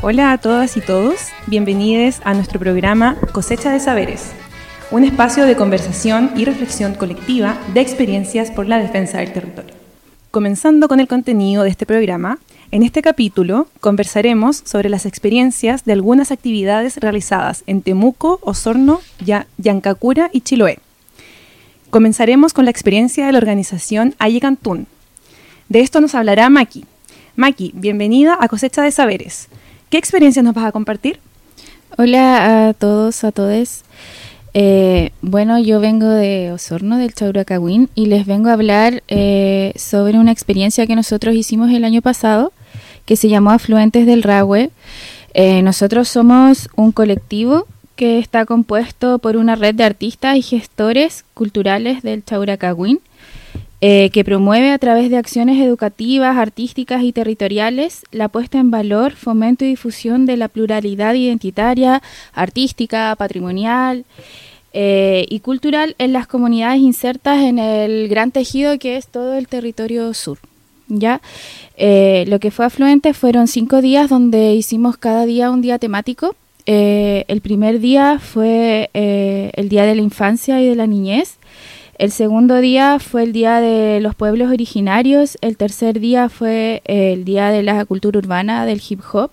Hola a todas y todos, bienvenidos a nuestro programa Cosecha de Saberes, un espacio de conversación y reflexión colectiva de experiencias por la defensa del territorio. Comenzando con el contenido de este programa, en este capítulo conversaremos sobre las experiencias de algunas actividades realizadas en Temuco, Osorno, Yancacura y Chiloé. Comenzaremos con la experiencia de la organización Ayecantún. De esto nos hablará Maki. Maki, bienvenida a Cosecha de Saberes. ¿Qué experiencias nos vas a compartir? Hola a todos, a todes. Bueno, yo vengo de Osorno, del Chauracagüín, y les vengo a hablar sobre una experiencia que nosotros hicimos el año pasado, que se llamó Afluentes del Rahue. Nosotros somos un colectivo que está compuesto por una red de artistas y gestores culturales del Chauracagüín, que promueve a través de acciones educativas, artísticas y territoriales la puesta en valor, fomento y difusión de la pluralidad identitaria, artística, patrimonial y cultural en las comunidades insertas en el gran tejido que es todo el territorio sur. ¿Ya? Lo que fue Afluentes fueron 5 días donde hicimos cada día un día temático. El primer día fue el Día de la Infancia y de la Niñez. El segundo día fue el Día de los Pueblos Originarios. El tercer día fue el Día de la Cultura Urbana del Hip Hop.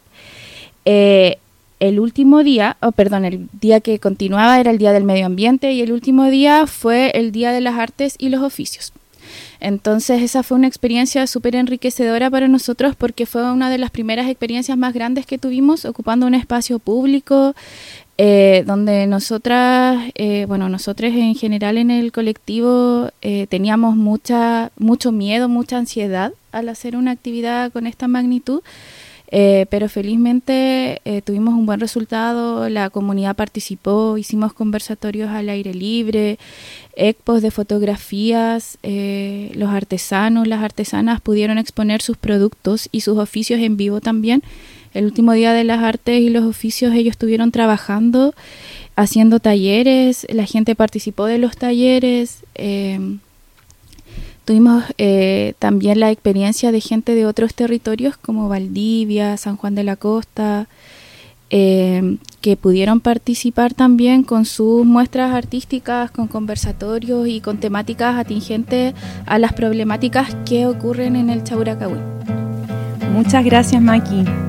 El último día, el día que continuaba era el Día del Medio Ambiente y el último día fue el Día de las Artes y los Oficios. Entonces esa fue una experiencia súper enriquecedora para nosotros porque fue una de las primeras experiencias más grandes que tuvimos ocupando un espacio público, donde nosotros en general en el colectivo teníamos mucho miedo, mucha ansiedad al hacer una actividad con esta magnitud, pero felizmente tuvimos un buen resultado, la comunidad participó, hicimos conversatorios al aire libre, expos de fotografías, los artesanos, las artesanas pudieron exponer sus productos y sus oficios en vivo también. El último día de las artes y los oficios ellos estuvieron trabajando, haciendo talleres, la gente participó de los talleres. Tuvimos también la experiencia de gente de otros territorios como Valdivia, San Juan de la Costa, que pudieron participar también con sus muestras artísticas, con conversatorios y con temáticas atingentes a las problemáticas que ocurren en el Chauracagüín. Muchas gracias, Maki.